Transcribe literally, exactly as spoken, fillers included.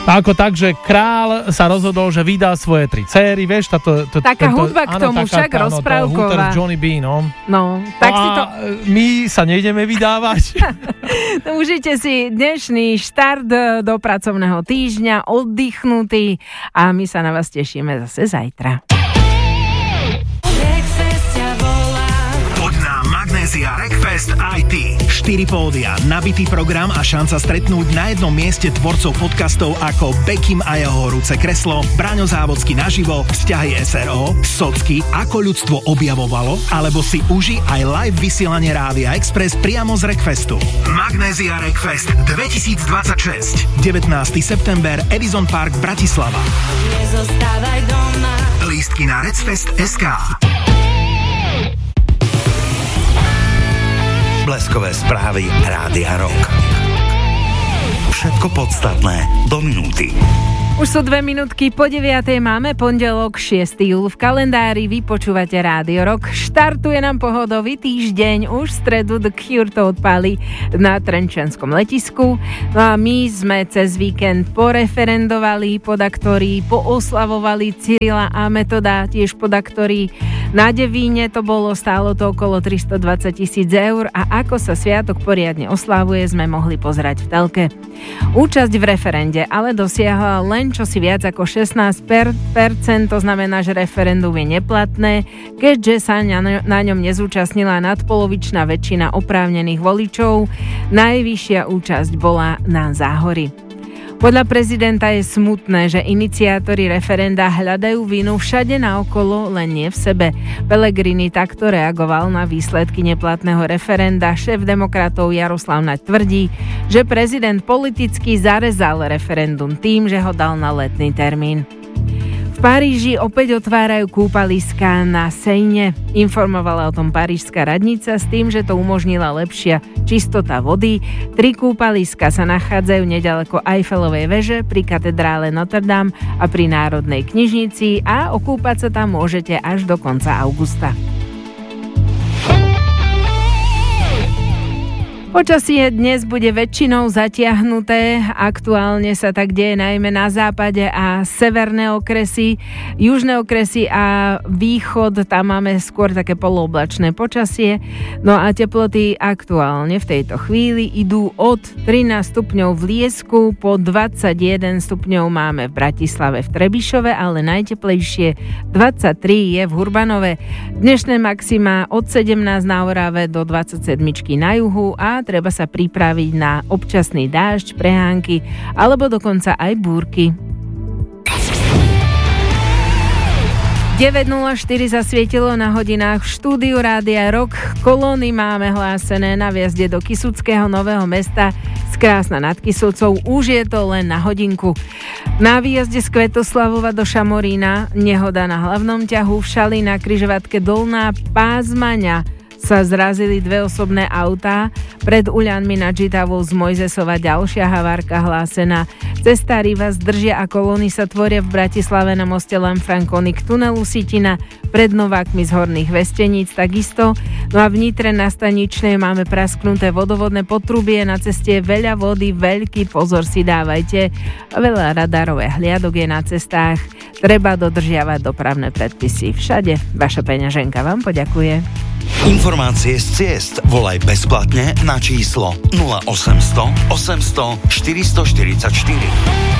A ako tak, že král sa rozhodol, že vydá svoje tri céry, vieš, táto... To, taká tento, hudba k tomu, áno, však taká, rozprávková. Áno, Johnny B, no. No, tak no si to... my sa nejdeme vydávať. Užite si dnešný štart do pracovného týždňa, oddychnutý a my sa na vás tešíme zase zajtra. Magnézia Rockfest aj ty. štyri pódia, nabitý program a šanca stretnúť na jednom mieste tvorcov podcastov ako Bekim a jeho horúce kreslo, Braňo Závodský naživo, Vzťahy es er o, Socky, Ako ľudstvo objavovalo, alebo si uži aj live vysielanie Rádia Express priamo z Rockfestu. Magnézia Rockfest dvetisícdvadsaťšesť. devätnásteho september, Edison Park, Bratislava. Nezostávaj doma. Lístky na recfest bodka es ká. Bleskové správy Rádia Rock. Všetko podstatné do minúty. Už sú dve minútky po deviatej, máme pondelok šiesteho júla v kalendári, vy počúvate Rádio Rock. Štartuje nám pohodový týždeň, už v stredu The Cure to odpáli na trenčianskom letisku. No a my sme cez víkend poreferendovali, podaktori pooslavovali Cyrila a Metoda, tiež podaktori na Devíne, to bolo, stálo to okolo tristodvadsať tisíc eur a ako sa sviatok poriadne oslávuje, sme mohli pozerať v telke. Účasť v referende ale dosiahla len čosi viac ako šestnásť percent, to znamená, že referendum je neplatné, keďže sa na ňom nezúčastnila nadpolovičná väčšina oprávnených voličov. Najvyššia účasť bola na Záhori. Podľa prezidenta je smutné, že iniciátori referenda hľadajú vinu všade naokolo, len nie v sebe. Pellegrini takto reagoval na výsledky neplatného referenda. Šéf demokratov Jaroslav Naď tvrdí, že prezident politicky zarezal referendum tým, že ho dal na letný termín. V Paríži opäť otvárajú kúpaliská na Seine. Informovala o tom parížska radnica s tým, že to umožnila lepšia čistota vody. Tri kúpaliská sa nachádzajú neďaleko Eiffelovej veže, pri katedrále Notre Dame a pri Národnej knižnici a okúpať sa tam môžete až do konca augusta. Počasie dnes bude väčšinou zatiahnuté, aktuálne sa tak deje najmä na západe a severné okresy, južné okresy a východ, tam máme skôr také polooblačné počasie. No a teploty aktuálne v tejto chvíli idú od trinásť stupňov v Liesku, po dvadsaťjeden stupňov máme v Bratislave v Trebišove, ale najteplejšie dvadsaťtri je v Hurbanove. Dnešné maxima od sedemnásť na Orave do dvadsaťsedem na juhu a treba sa pripraviť na občasný dážď, prehánky alebo dokonca aj búrky. deväť nula štyri zasvietilo na hodinách v štúdiu Rádia Rock. Kolóny máme hlásené na viazde do Kysuckého Nového Mesta z Krásna nad Kysucou. Už je to len na hodinku. Na výjazde z Kvetoslavova do Šamorína nehoda na hlavnom ťahu, v Šali na križovatke Dolná Pázmaňa sa zrazili dve osobné autá. Pred Uľanmi nad Žitavou z Mojzesova ďalšia havárka hlásená. Cestári vás držia a kolóny sa tvoria v Bratislave na moste Lanfranconi k tunelu Sitina, pred Novákmi z Horných Vesteníc takisto. No a v Nitre na Staničnej máme prasknuté vodovodné potrubie, na ceste je veľa vody, veľký pozor si dávajte. Veľa radarové hliadok je na cestách. Treba dodržiavať dopravné predpisy všade. Vaša peňaženka vám poďakuje. Informácie z ciest volaj bezplatne na číslo nula osemsto osemsto štyristoštyridsaťštyri.